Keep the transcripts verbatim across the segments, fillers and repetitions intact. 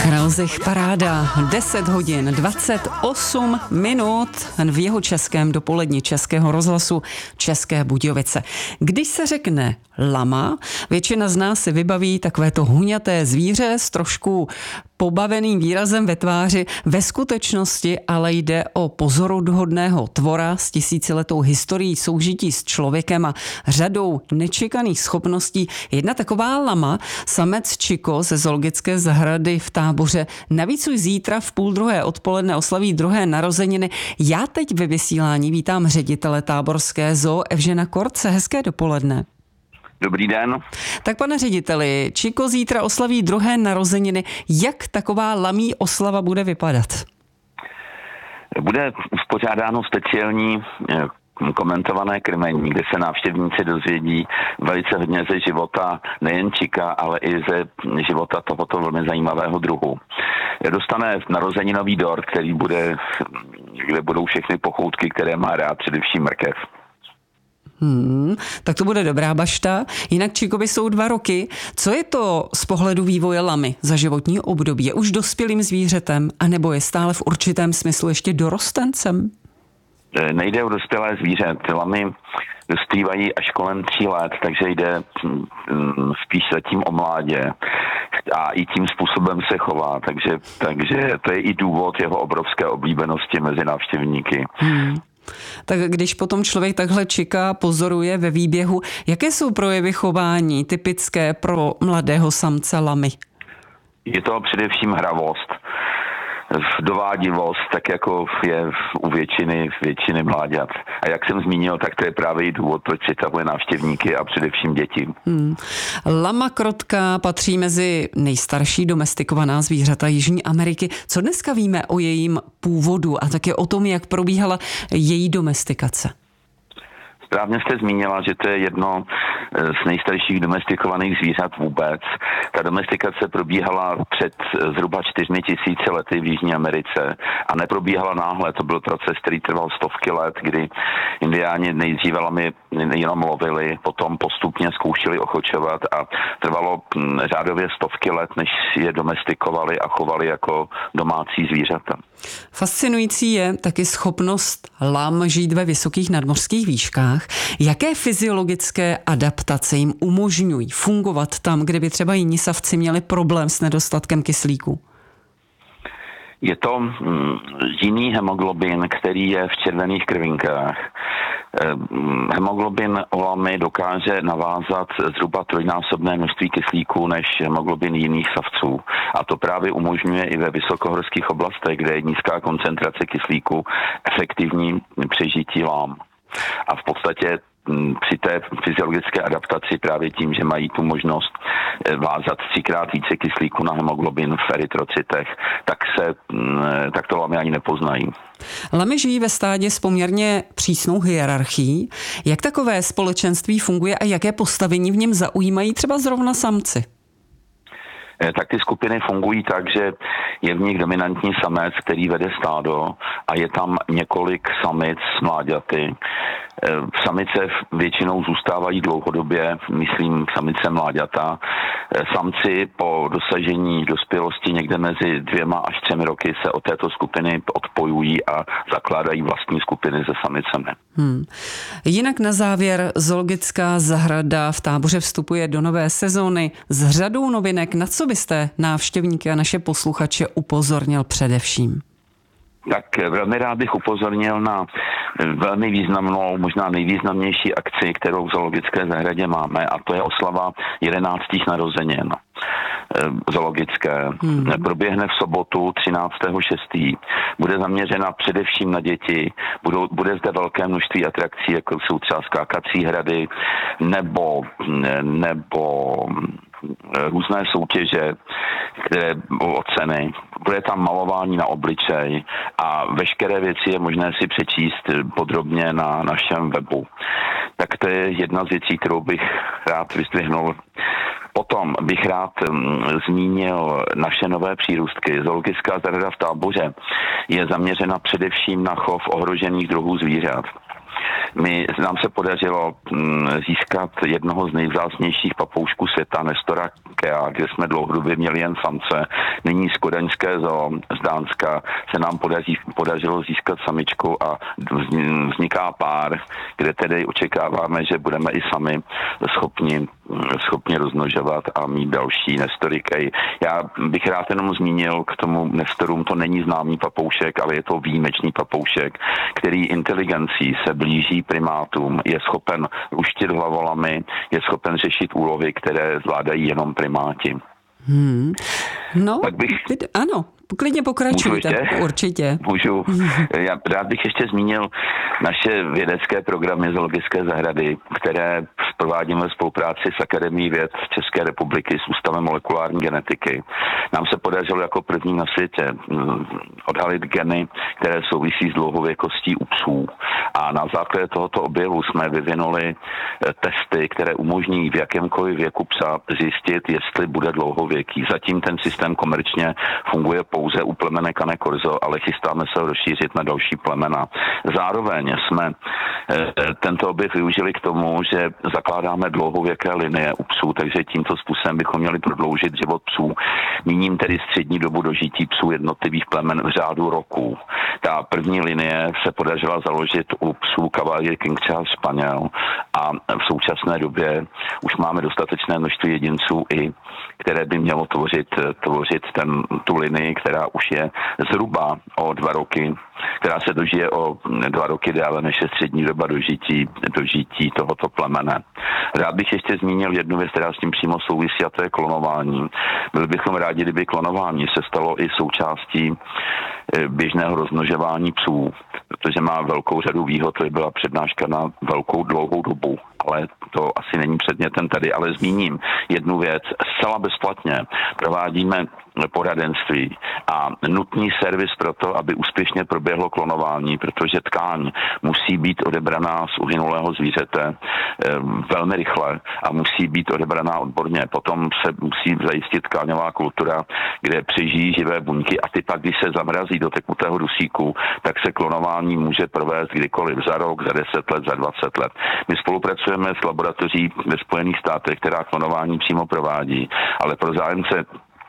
Kralzich paráda, deset hodin dvacet osm minut v jeho českém dopoledni Českého rozhlasu České Budějovice. Když se řekne lama, většina z nás si vybaví takovéto huňaté zvíře s trošku pobaveným výrazem ve tváři. Ve skutečnosti ale jde o pozoruhodného tvora s tisíciletou historií soužití s člověkem a řadou nečekaných schopností. Jedna taková lama, samec Chico ze zoologické zahrady v Táboře, navíc už zítra v půl druhé odpoledne oslaví druhé narozeniny. Já teď ve vysílání vítám ředitele táborské zoo Evžena Korce. Hezké dopoledne. Dobrý den. Tak pane řediteli, Chico zítra oslaví druhé narozeniny. Jak taková lamí oslava bude vypadat? Bude uspořádáno speciální komentované krmení, kde se návštěvníci dozvědí velice hodně ze života nejen Chica, ale i ze života tohoto velmi zajímavého druhu. Dostane narozeninový dort, který bude, kde budou všechny pochoutky, které má rád, především mrkev. Hmm, tak to bude dobrá bašta. Jinak Chicovi jsou dva roky. Co je to z pohledu vývoje lamy za životní období? Je už dospělým zvířetem, anebo je stále v určitém smyslu ještě dorostencem? Nejde o dospělé zvíře. Ty lamy dospívají až kolem tří let, takže jde spíš zatím o mládě. A i tím způsobem se chová, takže, takže to je i důvod jeho obrovské oblíbenosti mezi návštěvníky. Hmm. Tak když potom člověk takhle Chica pozoruje ve výběhu, jaké jsou projevy chování typické pro mladého samce lamy? Je to především hravost, dovádivost, tak jako je u většiny, většiny mláďat. A jak jsem zmínil, tak to je právě i důvod, proč přitahuje návštěvníky a především děti. Hmm. Lama krotka patří mezi nejstarší domestikovaná zvířata Jižní Ameriky. Co dneska víme o jejím původu a také o tom, jak probíhala její domestikace? Správně jste zmínila, že to je jedno z nejstarších domestikovaných zvířat vůbec. Ta domestikace probíhala před zhruba čtyřmi tisíci lety v Jižní Americe a neprobíhala náhle. To byl proces, který trval stovky let, kdy indiáni nejdříve lamy jenom lovili, potom postupně zkoušeli ochočovat a trvalo řádově stovky let, než je domestikovali a chovali jako domácí zvířata. Fascinující je taky schopnost lam žít ve vysokých nadmořských výškách. Jaké fyziologické adaptace jim umožňují fungovat tam, kde by třeba jiní savci měli problém s nedostatkem kyslíku? Je to jiný hemoglobin, který je v červených krvinkách. Hemoglobin u lamy dokáže navázat zhruba trojnásobné množství kyslíku než hemoglobin jiných savců. A to právě umožňuje i ve vysokohorských oblastech, kde je nízká koncentrace kyslíku, efektivní přežití lám. A v podstatě při té fyziologické adaptaci právě tím, že mají tu možnost vázat třikrát více kyslíku na hemoglobin v erytrocitech, tak se tak to lamy ani nepoznají. Lamy žijí ve stádě s poměrně přísnou hierarchií. Jak takové společenství funguje a jaké postavení v něm zaujímají třeba zrovna samci? Tak ty skupiny fungují tak, že je v nich dominantní samec, který vede stádo a je tam několik samic s mláďaty. Samice většinou zůstávají dlouhodobě, myslím samice mláďata. Samci po dosažení dospělosti někde mezi dvěma až třemi roky se od této skupiny odpojují a zakládají vlastní skupiny se samicemi. Hmm. Jinak na závěr zoologická zahrada v Táboře vstupuje do nové sezóny s řadou novinek. Na co byste návštěvníky a naše posluchače upozornil především? Tak velmi rád bych upozornil na velmi významnou, možná nejvýznamnější akci, kterou v zoologické zahradě máme, a to je oslava jedenáctých narozenin zoologické. Hmm. Proběhne v sobotu třináctého šestého Bude zaměřena především na děti. Budou, bude zde velké množství atrakcí, jako jsou třeba skákací hrady nebo, nebo různé soutěže, které o ceny. Bude tam malování na obličej a veškeré věci je možné si přečíst podrobně na našem webu. Tak to je jedna z věcí, kterou bych rád vyzdvihnul. Potom bych rád zmínil naše nové přírůstky. Zoologická zahrada v Táboře je zaměřena především na chov ohrožených druhů zvířat. My, nám se podařilo získat jednoho z nejvzácnějších papoušků světa, Nestora Kea, kde jsme dlouhodobě měli jen samce. Nyní z kodaňské zoo z Dánska se nám podaří, podařilo získat samičku a vzniká pár, kde tedy očekáváme, že budeme i sami schopni, schopni rozmnožovat a mít další Nestory Kea. Já bych rád jenom zmínil k tomu Nestorům, to není známý papoušek, ale je to výjimečný papoušek, který inteligencí se blíží primátům, je schopen luštit hlavolamy, je schopen řešit úlovy, které zvládají jenom primáti. Hmm. No, tak bych... ano, klidně pokračujte. Můžu Určitě. Můžu. Já rád bych ještě zmínil naše vědecké programy zoologické zahrady, které provádíme ve spolupráci s Akademií věd České republiky s Ústavem molekulární genetiky. Nám se podařilo jako první na světě odhalit geny, které souvisí s dlouhověkostí u psů. A na základě tohoto objevu jsme vyvinuli testy, které umožní v jakémkoliv věku psa zjistit, jestli bude dlouhověký. Zatím ten systém komerčně funguje pouze u plemene Cane Corso, ale chystáme se ho rozšířit na další plemena. Zároveň jsme tento objev využili k tomu, že zakládáme dlouhověké linie u psů, takže tímto způsobem bychom měli prodloužit život psů. Míním tedy střední dobu dožití psů jednotlivých plemen v řádu roků. Ta první linie se podařila založit u psů Cavalier King Charles Spaniel a v současné době už máme dostatečné množství jedinců, i které by mělo tvořit, tvořit ten, tu linii, která už je zhruba o dva roky, která se dožije o dva roky déle než je střední doba dožití, dožití tohoto plemene. Rád bych ještě zmínil jednu věc, která s tím přímo souvisí, a to je klonování. Byli bychom rádi, kdyby klonování se stalo i součástí běžného rozmnožování psů, protože má velkou řadu výhod, to byla přednáška na velkou dlouhou dobu, ale to asi není předmětem tady, ale zmíním jednu věc. Zcela bezplatně provádíme poradenství a nutný servis pro to, aby úspěšně proběhlo klonování, protože tkáň musí být odebraná z uhynulého zvířete velmi rychle a musí být odebraná odborně. Potom se musí zajistit tkáňová kultura, kde přežijí živé buňky a ty pak, když se zamrazí do tekutého dusíku, tak se klonování může provést kdykoliv za rok, za deset let, za dvacet let. My spolupracujeme s laboratoří ve Spojených státech, která klonování přímo provádí, ale pro zájemce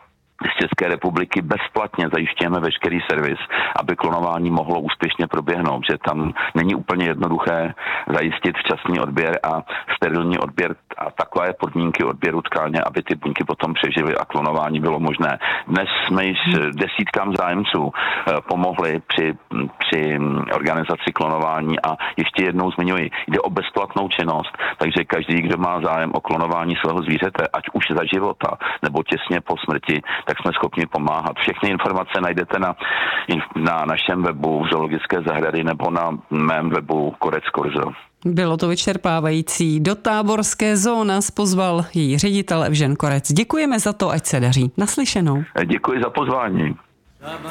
z České republiky bezplatně zajišťujeme veškerý servis, aby klonování mohlo úspěšně proběhnout, že tam není úplně jednoduché zajistit včasný odběr a sterilní odběr a takové podmínky odběru tkáně, aby ty buňky potom přežily a klonování bylo možné. Dnes jsme již desítkám zájemců pomohli při, při organizaci klonování a ještě jednou zmiňuji, jde o bezplatnou činnost, takže každý, kdo má zájem o klonování svého zvířete, ať už za života nebo těsně po smrti, tak jsme schopni pomáhat. Všechny informace najdete na, na našem webu v Zoologické zahrady nebo na mém webu Korec Corso. Bylo to vyčerpávající. Do Táborské zoo nás pozval její ředitel Evžen Korec. Děkujeme za to, ať se daří. Naslyšenou. Děkuji za pozvání.